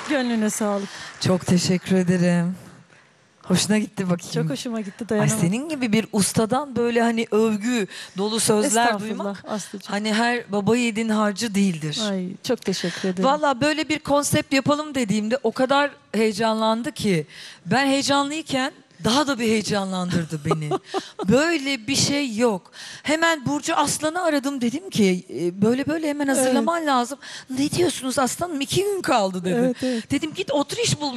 Gönlüne sağlık. Çok teşekkür ederim. Hoşuna gitti bakayım. Çok hoşuma gitti, Ay, dayanamadım. senin gibi bir ustadan böyle hani övgü dolu sözler duymak Aslıcığım. hani her baba yiğidin harcı değildir. Ay, çok teşekkür ederim. Valla böyle bir konsept yapalım dediğimde o kadar heyecanlandı ki ben heyecanlıyken daha da bir heyecanlandırdı beni. Böyle bir şey yok. Hemen Burcu Aslan'ı aradım, dedim ki böyle böyle hemen hazırlaman lazım. Ne diyorsunuz aslanım, 2 gün kaldı dedi. Evet. Dedim git otur iş bul